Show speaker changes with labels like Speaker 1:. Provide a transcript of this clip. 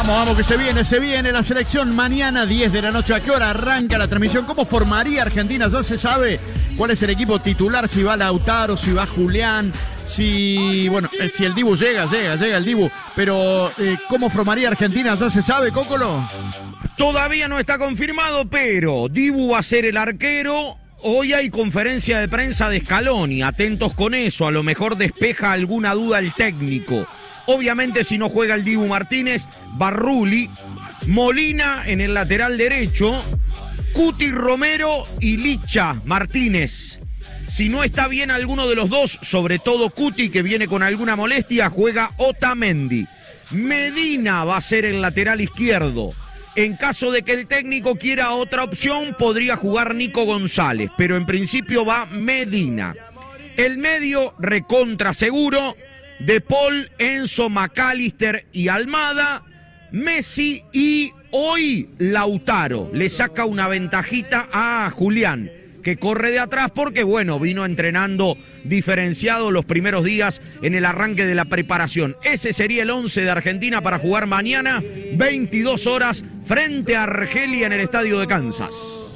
Speaker 1: Vamos, que se viene la selección mañana 10 de la noche. ¿A qué hora arranca la transmisión? ¿Cómo formaría Argentina? ¿Ya se sabe cuál es el equipo titular? Si va Lautaro, si va Julián, si el Dibu llega el Dibu. Pero ¿cómo formaría Argentina? ¿Ya se sabe, Cócolo?
Speaker 2: Todavía no está confirmado, pero Dibu va a ser el arquero. Hoy hay conferencia de prensa de Scaloni, atentos con eso, a lo mejor despeja alguna duda el técnico. Obviamente si no juega el Dibu Martínez, Barruli, Molina en el lateral derecho, Cuti Romero y Licha Martínez. Si no está bien alguno de los dos, sobre todo Cuti que viene con alguna molestia, juega Otamendi. Medina va a ser el lateral izquierdo. En caso de que el técnico quiera otra opción, podría jugar Nico González, pero en principio va Medina. El medio recontra seguro, De Paul, Enzo, McAllister y Almada, Messi y hoy Lautaro. Le saca una ventajita a Julián, que corre de atrás porque, vino entrenando diferenciado los primeros días en el arranque de la preparación. Ese sería el 11 de Argentina para jugar mañana, 22 horas, frente a Argelia en el Estadio de Kansas.